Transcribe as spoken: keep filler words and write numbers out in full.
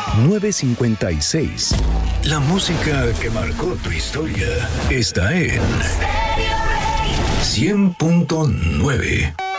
nueve cincuenta y seis. La música que marcó tu historia está en cien punto nueve.